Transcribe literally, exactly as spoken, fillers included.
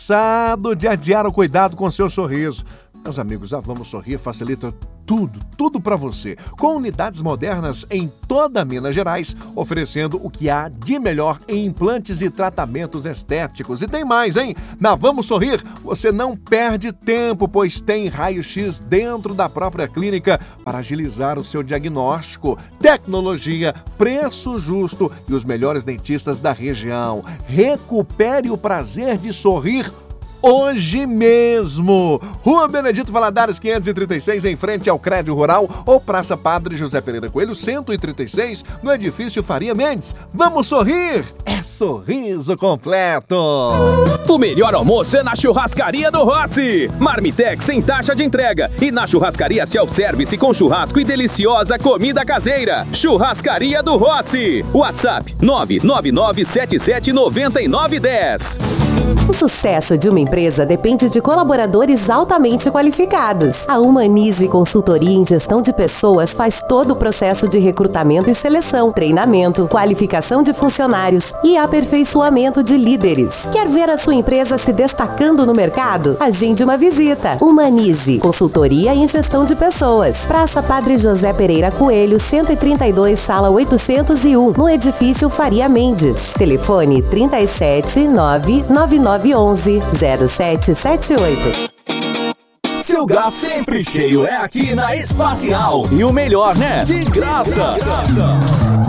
cansado de adiar o cuidado com seu sorriso? Meus amigos, a Vamos Sorrir facilita tudo, tudo para você. Com unidades modernas em toda Minas Gerais, oferecendo o que há de melhor em implantes e tratamentos estéticos. E tem mais, hein? Na Vamos Sorrir, você não perde tempo, pois tem raio-x dentro da própria clínica para agilizar o seu diagnóstico. Tecnologia, preço justo e os melhores dentistas da região. Recupere o prazer de sorrir hoje mesmo. Rua Benedito Valadares, quinhentos e trinta e seis, em frente ao Crédito Rural, ou Praça Padre José Pereira Coelho, cento e trinta e seis, no edifício Faria Mendes. Vamos sorrir! É sorriso completo! O melhor almoço é na Churrascaria do Rossi. Marmitex sem taxa de entrega. E na Churrascaria Self-Service com churrasco e deliciosa comida caseira. Churrascaria do Rossi. WhatsApp nove nove nove sete sete nove nove um zero. O sucesso de uma empresa depende de colaboradores altamente qualificados. A Humanize Consultoria em Gestão de Pessoas faz todo o processo de recrutamento e seleção, treinamento, qualificação de funcionários e aperfeiçoamento de líderes. Quer ver a sua empresa se destacando no mercado? Agende uma visita. Humanize Consultoria em Gestão de Pessoas. Praça Padre José Pereira Coelho, cento e trinta e dois, sala oitocentos e um, no edifício Faria Mendes. Telefone trinta e sete, nove nove nove onze, zero sete sete oito. Seu gás sempre cheio é aqui na Espacial. E o melhor, né? De graça! De graça.